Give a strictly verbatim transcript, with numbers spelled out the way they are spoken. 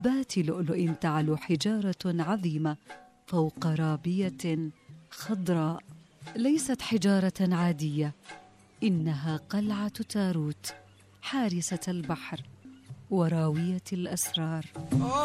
حبات لؤلؤ تعلو حجارة عظيمة فوق رابية خضراء. ليست حجارة عادية، إنها قلعة تاروت، حارسة البحر وراوية الأسرار.